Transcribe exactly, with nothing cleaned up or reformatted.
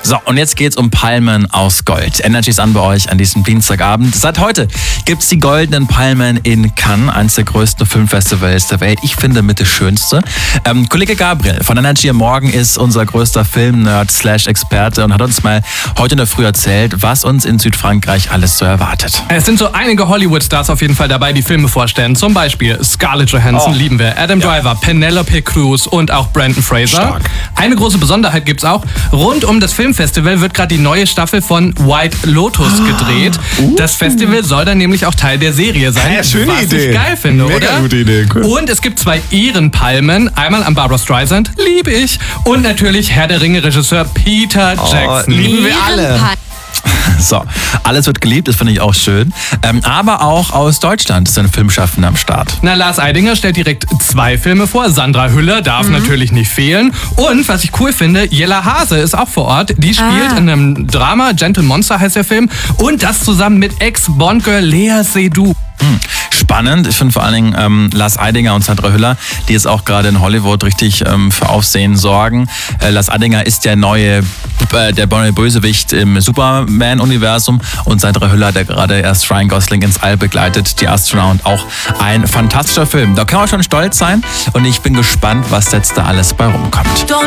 So, und jetzt geht's um Palmen aus Gold. Energy ist an bei euch an diesem Dienstagabend. Seit heute gibt's die Goldenen Palmen in Cannes, eines der größten Filmfestivals der Welt. Ich finde mit das Schönste. Ähm, Kollege Gabriel von Energy am Morgen ist unser größter Film-Nerd slash Experte und hat uns mal heute in der Früh erzählt, was uns in Südfrankreich alles so erwartet. Es sind so einige Hollywood-Stars auf jeden Fall dabei, die Filme vorstellen. Zum Beispiel Scarlett Johansson, oh. lieben wir, Adam ja. Driver, Penelope Cruz und auch Brandon Fraser. Stark. Eine große Besonderheit gibt's auch. Rund um das Filmfestival wird gerade die neue Staffel von White Lotus gedreht. Uh. Das Festival soll dann nämlich auch Teil der Serie sein, ja, schöne was Idee. ich geil finde, Mega oder? Gute Idee. Cool. Und es gibt zwei Ehrenpalmen. Einmal an Barbra Streisand, liebe ich. Und natürlich Herr der Ringe-Regisseur Peter Jackson. Oh, lieben wir alle. So, alles wird geliebt, das finde ich auch schön. Ähm, aber auch aus Deutschland sind Filmschaffende am Start. Na, Lars Eidinger stellt direkt zwei Filme vor. Sandra Hüller darf mhm. natürlich nicht fehlen. Und was ich cool finde, Jella Hase ist auch vor Ort. Die spielt ah. in einem Drama, Gentle Monster heißt der Film. Und das zusammen mit Ex-Bond-Girl Lea Seydoux. Hm. Spannend. Ich finde vor allen Dingen ähm, Lars Eidinger und Sandra Hüller, die jetzt auch gerade in Hollywood richtig ähm, für Aufsehen sorgen. Äh, Lars Eidinger ist der neue, äh, der neue Bösewicht im Superman-Universum und Sandra Hüller, der gerade erst Ryan Gosling ins All begleitet, die Astronaut. Auch ein fantastischer Film. Da kann man schon stolz sein und ich bin gespannt, was jetzt da alles bei rumkommt.